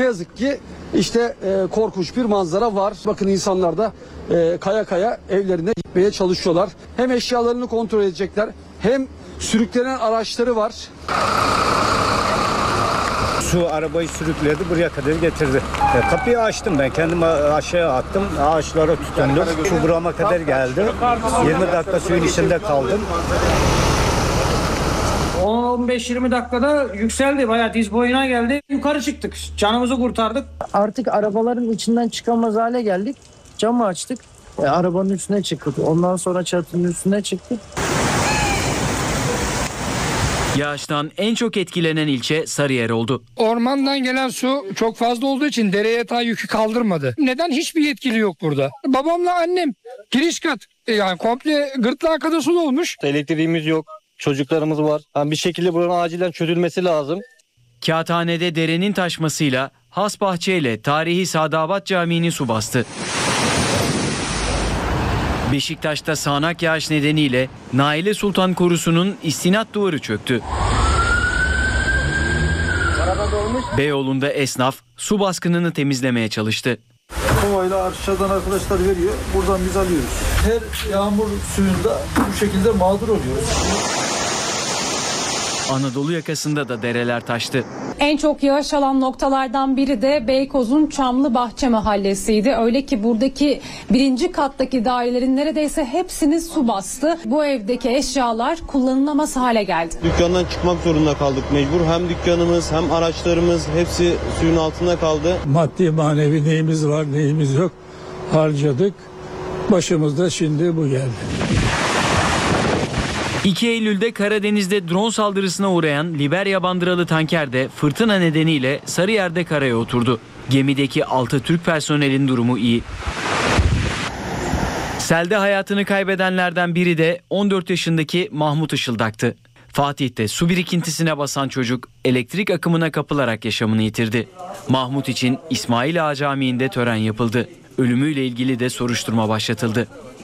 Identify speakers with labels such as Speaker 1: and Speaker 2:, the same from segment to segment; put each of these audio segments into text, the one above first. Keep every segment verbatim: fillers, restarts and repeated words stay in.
Speaker 1: yazık ki işte e, korkunç bir manzara var. Bakın insanlar da e, kaya kaya evlerine gitmeye çalışıyorlar. Hem eşyalarını kontrol edecekler hem sürüklenen araçları var.
Speaker 2: Su arabayı sürükledi, buraya kadar getirdi. E, kapıyı açtım, ben kendimi aşağıya attım. Ağaçlara tutundum. Su burama kadar geldi. yirmi dakika suyun içinde kaldım.
Speaker 3: on on beş yirmi dakikada yükseldi, bayağı diz boyuna geldi. Yukarı çıktık, canımızı kurtardık.
Speaker 4: Artık arabaların içinden çıkamaz hale geldik. Camı açtık. E, arabanın üstüne çıktık. Ondan sonra çatının üstüne çıktık.
Speaker 5: Yağıştan en çok etkilenen ilçe Sarıyer oldu.
Speaker 6: Ormandan gelen su çok fazla olduğu için dere yatağı yükü kaldırmadı. Neden? Hiçbir yetkili yok burada. Babamla annem giriş kat, yani komple gırtlağa kadar su dolmuş.
Speaker 7: Elektriğimiz yok, çocuklarımız var. Yani bir şekilde buranın acilen çözülmesi lazım.
Speaker 5: Kağıthane'de derenin taşmasıyla Hasbahçe ile tarihi Sadabat Camii'ni su bastı. Beşiktaş'ta sağanak yağış nedeniyle Naile Sultan Korusu'nun istinat duvarı çöktü. Beyoğlu'nda esnaf su baskınını temizlemeye çalıştı.
Speaker 8: Kovayla aşağıdan arkadaşlar veriyor. Buradan biz alıyoruz. Her yağmur suyunda bu şekilde mağdur oluyoruz.
Speaker 5: Anadolu yakasında da dereler taştı.
Speaker 9: En çok yağış alan noktalardan biri de Beykoz'un Çamlıbahçe mahallesiydi. Öyle ki buradaki birinci kattaki dairelerin neredeyse hepsini su bastı. Bu evdeki eşyalar kullanılamaz hale geldi.
Speaker 7: Dükkandan çıkmak zorunda kaldık mecbur. Hem dükkanımız hem araçlarımız hepsi suyun altında kaldı.
Speaker 10: Maddi manevi neyimiz var neyimiz yok harcadık. Başımızda şimdi bu geldi.
Speaker 5: iki Eylül'de Karadeniz'de drone saldırısına uğrayan Liberya bandıralı tanker de fırtına nedeniyle Sarıyer'de karaya oturdu. Gemideki altı Türk personelin durumu iyi. Selde hayatını kaybedenlerden biri de on dört yaşındaki Mahmut Işıldak'tı. Fatih'te su birikintisine basan çocuk elektrik akımına kapılarak yaşamını yitirdi. Mahmut için İsmail Ağa Camii'nde tören yapıldı. Ölümüyle ilgili de soruşturma başlatıldı.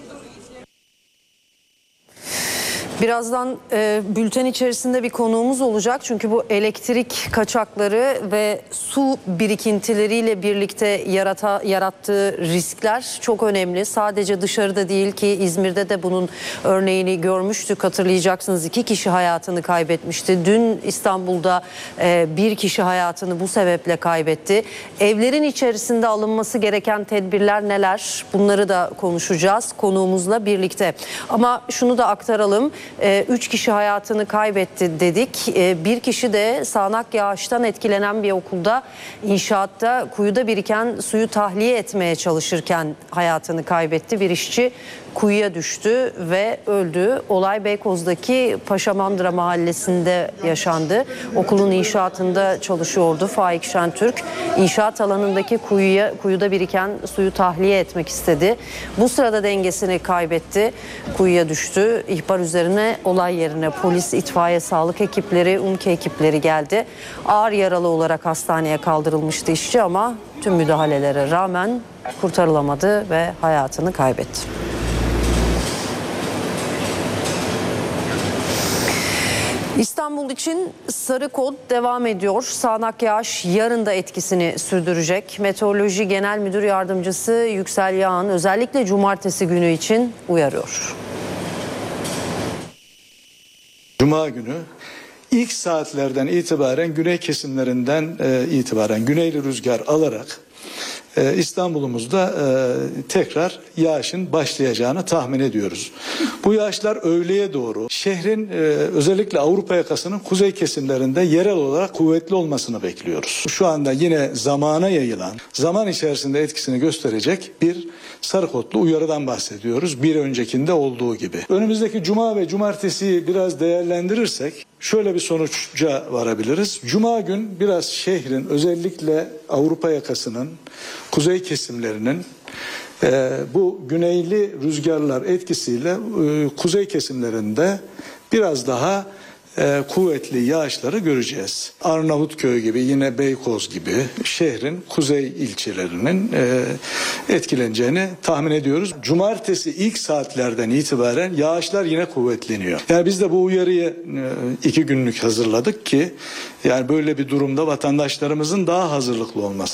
Speaker 11: Birazdan e, bülten içerisinde bir konuğumuz olacak. Çünkü bu elektrik kaçakları ve su birikintileriyle birlikte yarata, yarattığı riskler çok önemli. Sadece dışarıda değil ki İzmir'de de bunun örneğini görmüştük. Hatırlayacaksınız, iki kişi hayatını kaybetmişti. Dün İstanbul'da e, bir kişi hayatını bu sebeple kaybetti. Evlerin içerisinde alınması gereken tedbirler neler? Bunları da konuşacağız konuğumuzla birlikte. Ama şunu da aktaralım. Ee, üç kişi hayatını kaybetti dedik. Ee, bir kişi de sağanak yağıştan etkilenen bir okulda inşaatta kuyuda biriken suyu tahliye etmeye çalışırken hayatını kaybetti. Bir işçi kuyuya düştü ve öldü. Olay Beykoz'daki Paşamandıra mahallesinde yaşandı. Okulun inşaatında çalışıyordu Faik Şentürk. İnşaat alanındaki kuyuya, kuyuda biriken suyu tahliye etmek istedi. Bu sırada dengesini kaybetti. Kuyuya düştü. İhbar üzerine olay yerine polis, itfaiye, sağlık ekipleri, UMKE ekipleri geldi. Ağır yaralı olarak hastaneye kaldırılmıştı işçi ama tüm müdahalelere rağmen kurtarılamadı ve hayatını kaybetti. İstanbul için sarı kod devam ediyor. Sağanak yağış yarın da etkisini sürdürecek. Meteoroloji Genel Müdür Yardımcısı Yüksel Yağan özellikle cumartesi günü için uyarıyor.
Speaker 8: Cuma günü ilk saatlerden itibaren güney kesimlerinden e, itibaren güneyli rüzgar alarak e, İstanbul'umuzda e, tekrar yağışın başlayacağını tahmin ediyoruz. Bu yağışlar öğleye doğru şehrin e, özellikle Avrupa yakasının kuzey kesimlerinde yerel olarak kuvvetli olmasını bekliyoruz. Şu anda yine zamana yayılan, zaman içerisinde etkisini gösterecek bir sarı kodlu uyarıdan bahsediyoruz. Bir öncekinde olduğu gibi. Önümüzdeki cuma ve cumartesi biraz değerlendirirsek şöyle bir sonuca varabiliriz. Cuma gün biraz şehrin özellikle Avrupa yakasının kuzey kesimlerinin e, bu güneyli rüzgarlar etkisiyle e, kuzey kesimlerinde biraz daha e, kuvvetli yağışları göreceğiz. Arnavutköy gibi, yine Beykoz gibi şehrin kuzey ilçelerinin e, etkileneceğini tahmin ediyoruz. Cumartesi ilk saatlerden itibaren yağışlar yine kuvvetleniyor. Yani biz de bu uyarıyı e, iki günlük hazırladık ki yani böyle bir durumda vatandaşlarımızın daha hazırlıklı olması